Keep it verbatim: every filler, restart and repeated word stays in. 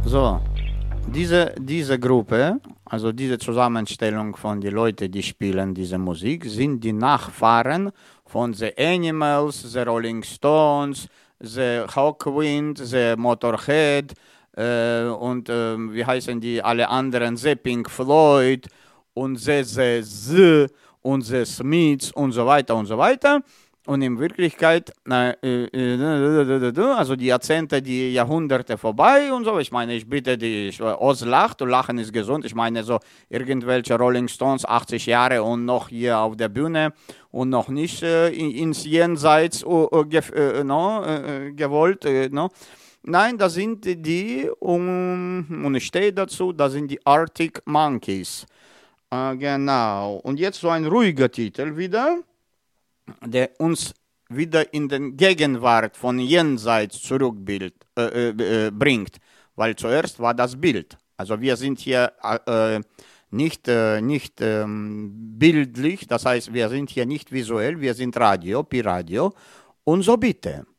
So, diese, diese Gruppe, also diese Zusammenstellung von den Leuten, die spielen diese Musik, sind die Nachfahren von The Animals, The Rolling Stones, The Hawkwind, The Motorhead äh, und äh, wie heißen die alle anderen, The Pink Floyd und The The The und The Smiths und so weiter und so weiter. Und in Wirklichkeit, äh, äh, also die Jahrzehnte, die Jahrhunderte vorbei und so. Ich meine, ich bitte die Oz lacht und Lachen ist gesund. Ich meine, so irgendwelche Rolling Stones, achtzig Jahre und noch hier auf der Bühne und noch nicht äh, ins Jenseits uh, ge, äh, no, äh, gewollt. Äh, no. Nein, das sind die, um, und ich stehe dazu, das sind die Arctic Monkeys. Äh, genau. Und jetzt so ein ruhiger Titel wieder, der uns wieder in den Gegenwart von jenseits zurückbringt, äh, äh, bringt. Weil zuerst war das Bild. Also wir sind hier äh, nicht, äh, nicht ähm, bildlich, das heißt, wir sind hier nicht visuell, wir sind Radio, Pi-Radio. Und so bitte.